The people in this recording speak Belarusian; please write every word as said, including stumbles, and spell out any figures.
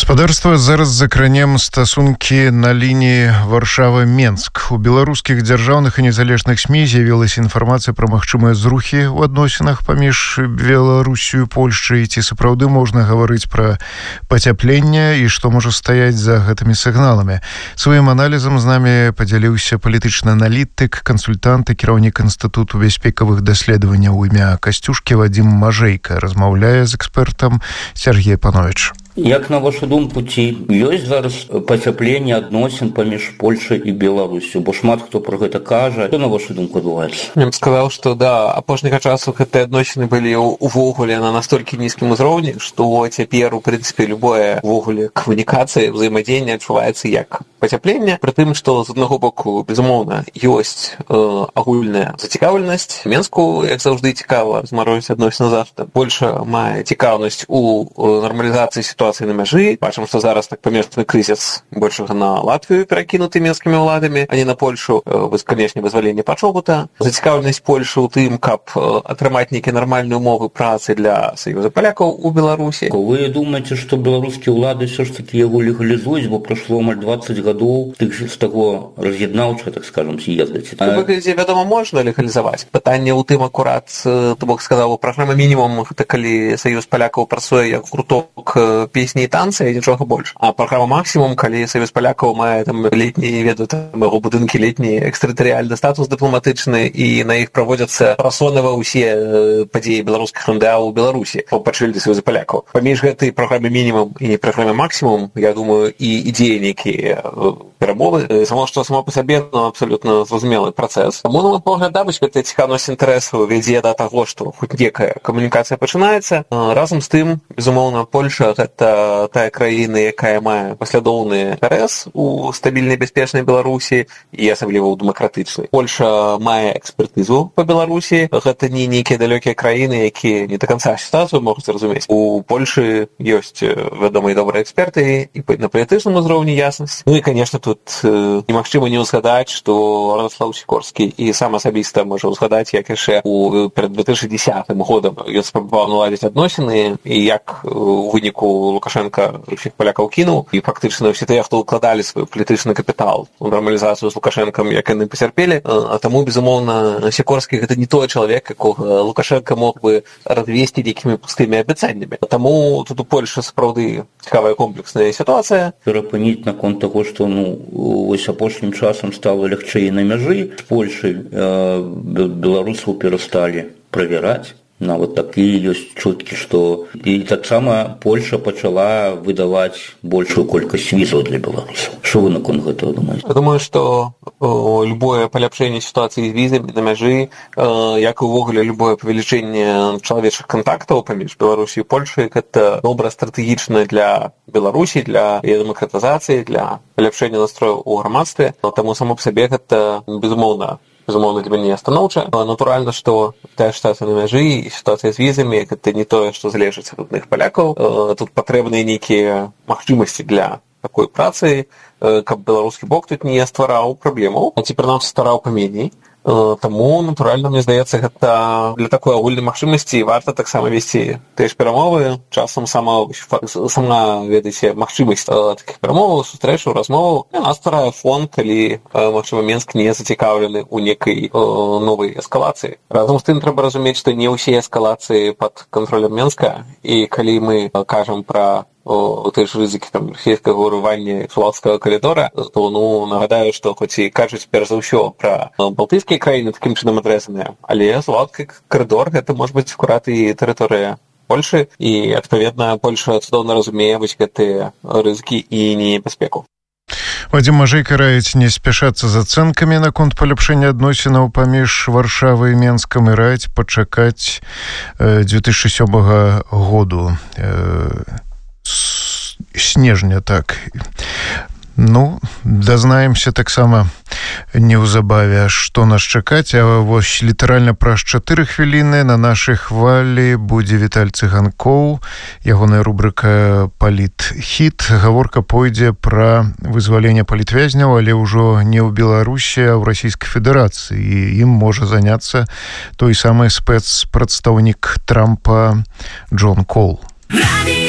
Спадарства, зараз закранем стасункі на лініі Варшава-Менск. У беларускіх дзяржаўных і незалежных СМІ з'явілася інфармацыя пра магчымыя зрухі ў адносінах паміж Беларусію і Польшчай. Ці сапраўды можна гаварыць пра пацяпленне і што можа стаяць за гэтымі сігналамі? Сваім аналізам з намі падзяліўся палітычны аналітык, кансультант і кіраўнік Інстытуту бяспекавых даследаванняў імя Касцюшкі Вадзім Мажэйка. Размаўляе з экспертам Сергей Панович. Як на вашу думку, ці ёсць зараз пацяпленне адносін паміж Польшай і Беларусю? Бо шмат хто пра гэта кажа. Што на вашу думку адбываецца? Я б сказаў, што да апошняга часу гэтыя адносіны былі увогуле на настолькі нізкім узроўні, што цяпер, у прынцыпе, любое увогуле камунікацыя, ўзаемадзеянне адчуваецца як пацяпленне, пры тым, што з аднаго боку, безумоўна, ёсць э, агульная зацікаўленасць. Менску, як заўжды, цікава размарозіць адносіны завтра. Польша мае цікаўнасць у нармалізацыі сітуацыі на мяжы. Бачым, што зараз так памежны крызіс большага на Латвію перакінуты менскімі ўладамі, а не на Польшу. Вось, канешне, вызваленне пачобута. Зацікаўленасць Польшы ў тым, каб атрымаць нейкія нармальныя умовы працы для Саюза палякаў у Беларусі. Вы думаеце, што беларускія ўлады ўсё ж такі яго легалізуюць, бо прайшло амаль дваццаць гадоў тых з таго раз'яднаўчага, так скажам, з'езда? У выглядзе, вядома, можна легалізаваць. Пытанне ў тым акурат, то бок сказаў, праграма мінімум, гэта калі Саюз палякаў працуе як гурток песні і танцы, і нічога больш. А праграма максімум, калі Саюз палякаў мае там летні, веду, там яго будынкі летні экстэрытарыяльны статус дыпламатычны, і на іх праводзяцца прасонава ўсе падзеі беларускіх НДА ў Беларусі па падшыльдзе Саюза палякаў. Паміж гэтай праграмы мінімум і праграмы максімум, я думаю, і ідзеі нейкія перамовы. Само, што само па сабе, ну, абсалютна зразумелы працэс. Таму, на мой погляд, да, вось гэтая цікаўнасць інтарэсу вядзе да таго, што хоць некая камунікацыя пачынаецца. Разам з тым, безумоўна, Польша гэта тая краіна, якая мае паслядоўны інтарэс у стабільнай бяспечнай Беларусі і асабліва ў дэмакратычнай. Польша мае экспертызу па Беларусі. Гэта не нейкія далёкія краіны, якія не да канца сітуацыю могуць зразумець. У Польшы ёсць вядома і добрыя эксперты і на палітычным узроўні яснасць. Ну і, канешне, тут э, немагчыма не ўзгадаць, што Радаслаў Сікорскі і сам асабіста можа ўзгадаць, як яшчэ у перад две тысячы дзесятым годам ён спрабаваў наладзіць адносіны, і як у выніку Лукашенка ўсіх палякаў кінуў, і фактычна ўсе тыя, хто ўкладалі свой палітычны капітал у нармалізацыю з Лукашэнкам, як яны пацярпелі. А таму, безумоўна, Сікорскі гэта не той чалавек, якога Лукашенка мог бы радвесці нейкімі пустымі абяцаннямі. Таму тут у Польшы сапраўды цікавая комплексная сітуацыя. Перапыніць наконт таго, што ну вось апошнім часам стала лягчэй на мяжы з Польшай, э, беларусаў перасталі правяраць. Нават такія ёсць чуткі, што і таксама Польша пачала выдаваць большую колькасць візаў для беларусаў. Што вы наконт гэтага думаеце? Я думаю, што о, любое паляпшэнне сітуацыі з візамі на мяжы, э, як і увогуле любое павелічэнне чалавечых кантактаў паміж Беларусі і Польшай, гэта добра стратэгічна для Беларусі, для яе дэмакратызацыі, для паляпшэння настрою ў грамадстве. Таму само па сабе гэта безумоўна безумоўна, для мяне станоўча. Натуральна, што тая сітуацыя на мяжы і сітуацыя з візамі, гэта не тое, што залежыць ад адных палякаў. Тут патрэбныя нейкія магчымасці для такой працы, каб беларускі бок тут не ствараў праблемаў, а ці прынамсі ствараў паменей. Таму, натуральна, мне здаецца, гэта для такой агульнай магчымасці варта таксама весці тыя ж перамовы. Часам сама, сама ведаеце, магчымасць такіх перамоваў, сустрэчаў, размоваў, яна стварае фон, калі, магчыма, Менск не зацікаўлены ў некай новай эскалацыі. Разам з тым трэба разумець, што не ўсе эскалацыі пад кантролем Менска, і калі мы кажам пра о той ж рызыкі там расійскага ўрывання Сулацкага калідора, то ну нагадаю, што хоць і кажуць перш за ўсё пра балтыйскія краіны такім чынам адрэзаныя, але Сулацкі калідор гэта можа быць акурат і тэрыторыя Польшы, і адпаведна Польша цудоўна разумее вось гэтыя рызыкі і небяспеку. Вадзім Мажэйка раіць не спяшацца з ацэнкамі наконт паляпшэння адносінаў паміж Варшавай і Менскам і раіць пачакаць э, две тысячи сёмага году. Э, снежня, так. Ну, дазнаемся таксама неўзабаве, што нас чакаць. А вось літаральна праз чатыры хвіліны на нашай хвалі будзе Віталь Цыганкоў, ягоная рубрыка «Палітхіт». Гаворка пойдзе пра вызваленне палітвязняў, але ўжо не ў Беларусі, а ў Расійскай Федэрацыі. І ім можа заняцца той самы спецпрадстаўнік Трампа Джон Кол.